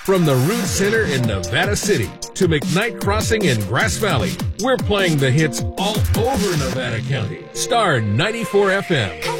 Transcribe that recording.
From the Root Center in Nevada City to McKnight Crossing in Grass Valley, we're playing the hits all over Nevada County. Star 94 FM.